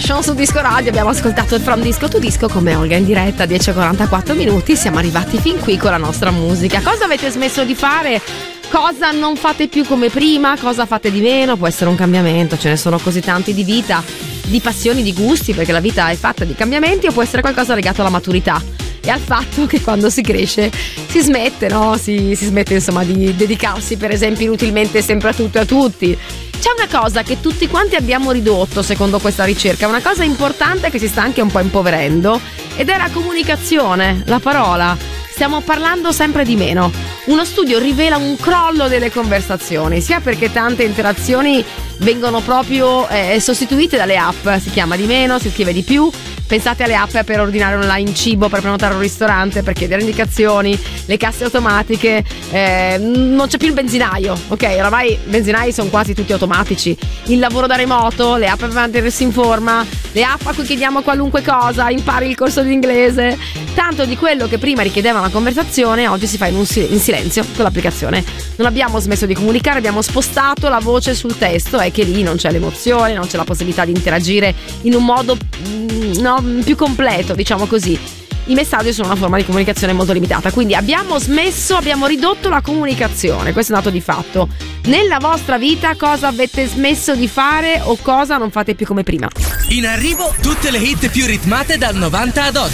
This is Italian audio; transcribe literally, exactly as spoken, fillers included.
Passion su Disco Radio. Abbiamo ascoltato il From Disco to Disco come Olga in diretta, dieci e quarantaquattro minuti. Siamo arrivati fin qui con la nostra musica. Cosa avete smesso di fare? Cosa non fate più come prima? Cosa fate di meno? Può essere un cambiamento, ce ne sono così tanti di vita, di passioni, di gusti, perché la vita è fatta di cambiamenti, o può essere qualcosa legato alla maturità e al fatto che quando si cresce si smette, no? Si, si smette insomma di dedicarsi per esempio inutilmente sempre a tutto e a tutti. C'è una cosa che tutti quanti abbiamo ridotto secondo questa ricerca, una cosa importante che si sta anche un po' impoverendo, ed è la comunicazione, la parola. Stiamo parlando sempre di meno. Uno studio rivela un crollo delle conversazioni, sia perché tante interazioni vengono proprio eh, sostituite dalle app. Si chiama di meno, si scrive di più. Pensate alle app per ordinare online cibo, per prenotare un ristorante, per chiedere indicazioni, le casse automatiche, eh, non c'è più il benzinaio, ok? Oramai i benzinai sono quasi tutti automatici. Il lavoro da remoto, le app per mantenersi in forma, le app a cui chiediamo qualunque cosa, impari il corso di inglese. Tanto di quello che prima richiedeva una conversazione oggi si fa in, un sil- in silenzio con l'applicazione. Non abbiamo smesso di comunicare, abbiamo spostato la voce sul testo, è che lì non c'è l'emozione, non c'è la possibilità di interagire in un modo mm, no, più completo, diciamo così. I messaggi sono una forma di comunicazione molto limitata, quindi abbiamo smesso, abbiamo ridotto la comunicazione, questo è un dato di fatto. Nella vostra vita cosa avete smesso di fare o cosa non fate più come prima? In arrivo tutte le hit più ritmate dal novanta ad oggi.